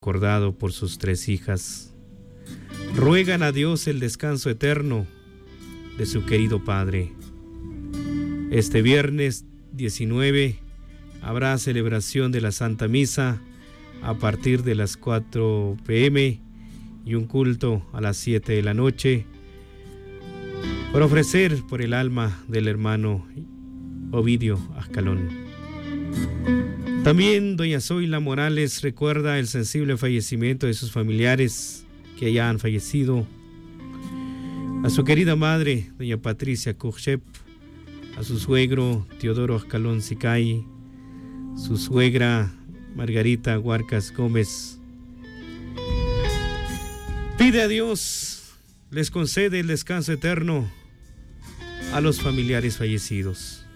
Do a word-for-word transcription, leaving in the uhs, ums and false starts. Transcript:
recordado por sus tres hijas. Ruegan a Dios el descanso eterno de su querido padre. Este viernes diecinueve habrá celebración de la Santa Misa a partir de las cuatro pe eme y un culto a las siete de la noche por ofrecer por el alma del hermano Ovidio Ascalón. También doña Zoila Morales recuerda el sensible fallecimiento de sus familiares que ya han fallecido. A su querida madre, doña Patricia Kurchep, a su suegro Teodoro Ascalón Sicay, su suegra Margarita Huarcas Gómez. Pide a Dios, les concede el descanso eterno a los familiares fallecidos.